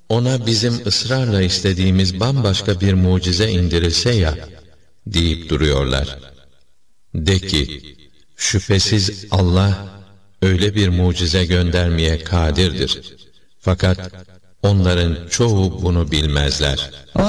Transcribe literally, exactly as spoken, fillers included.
ona bizim ısrarla istediğimiz bambaşka bir mucize indirilse ya, deyip duruyorlar. De ki, şüphesiz Allah, öyle bir mucize göndermeye kadirdir. Fakat onların çoğu bunu bilmezler.